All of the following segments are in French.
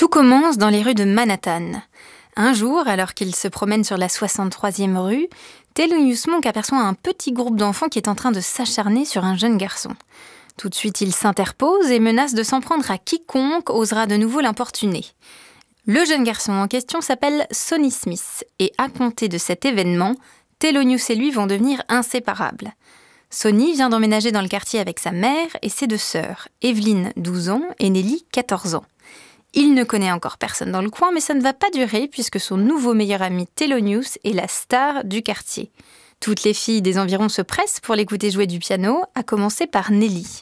Tout commence dans les rues de Manhattan. Un jour, alors qu'il se promène sur la 63e rue, Thelonious Monk aperçoit un petit groupe d'enfants qui est en train de s'acharner sur un jeune garçon. Tout de suite, il s'interpose et menace de s'en prendre à quiconque osera de nouveau l'importuner. Le jeune garçon en question s'appelle Sonny Smith et à compter de cet événement, Thelonious et lui vont devenir inséparables. Sonny vient d'emménager dans le quartier avec sa mère et ses deux sœurs, Evelyn, 12 ans, et Nelly, 14 ans. Il ne connaît encore personne dans le coin, mais ça ne va pas durer puisque son nouveau meilleur ami Thelonious est la star du quartier. Toutes les filles des environs se pressent pour l'écouter jouer du piano, à commencer par Nelly.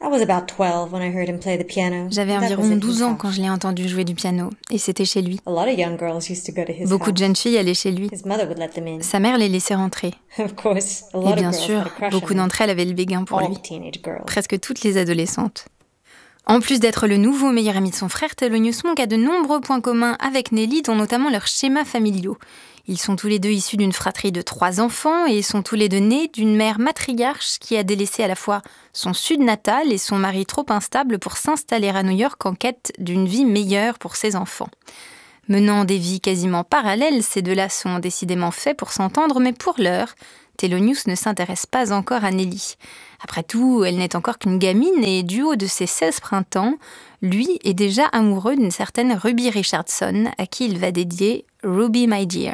J'avais environ 12 ans quand je l'ai entendu jouer du piano, et c'était chez lui. Beaucoup de jeunes filles allaient chez lui. Sa mère les laissait rentrer. Et bien sûr, beaucoup d'entre elles avaient le béguin pour lui. Presque toutes les adolescentes. En plus d'être le nouveau meilleur ami de son frère, Thelonious Monk a de nombreux points communs avec Nelly, dont notamment leurs schémas familiaux. Ils sont tous les deux issus d'une fratrie de 3 enfants et sont tous les deux nés d'une mère matriarche qui a délaissé à la fois son sud natal et son mari trop instable pour s'installer à New York en quête d'une vie meilleure pour ses enfants. Menant des vies quasiment parallèles, ces deux-là sont décidément faits pour s'entendre, mais pour l'heure, Thelonious ne s'intéresse pas encore à Nelly. Après tout, elle n'est encore qu'une gamine et du haut de ses 16 printemps, lui est déjà amoureux d'une certaine Ruby Richardson, à qui il va dédier « Ruby My Dear ».